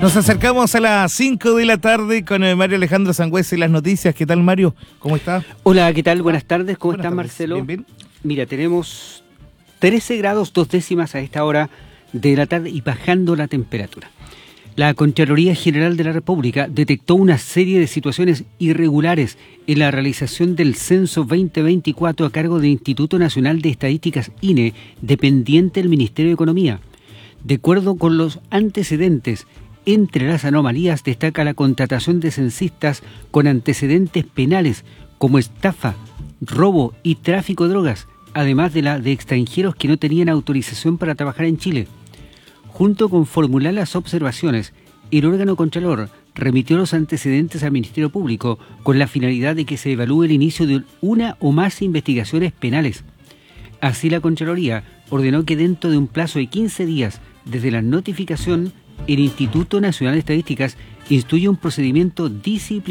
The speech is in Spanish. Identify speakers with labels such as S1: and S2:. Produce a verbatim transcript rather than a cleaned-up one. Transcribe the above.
S1: Nos acercamos a las cinco de la tarde con el Mario Alejandro Sangüesa y las noticias. ¿Qué tal, Mario? ¿Cómo está?
S2: Hola, ¿qué tal? Buenas tardes. ¿Cómo
S1: Buenas
S2: estás,
S1: tardes.
S2: Marcelo?
S1: Bien, bien.
S2: Mira, tenemos trece grados dos décimas a esta hora de la tarde y bajando la temperatura. La Contraloría General de la República detectó una serie de situaciones irregulares en la realización del Censo veinte veinticuatro a cargo del Instituto Nacional de Estadísticas I N E, dependiente del Ministerio de Economía. De acuerdo con los antecedentes, entre las anomalías destaca la contratación de censistas con antecedentes penales como estafa, robo y tráfico de drogas, además de la de extranjeros que no tenían autorización para trabajar en Chile. Junto con formular las observaciones, el órgano contralor remitió los antecedentes al Ministerio Público con la finalidad de que se evalúe el inicio de una o más investigaciones penales. Así, la Contraloría ordenó que dentro de un plazo de quince días desde la notificación, el Instituto Nacional de Estadísticas instruya un procedimiento disciplinario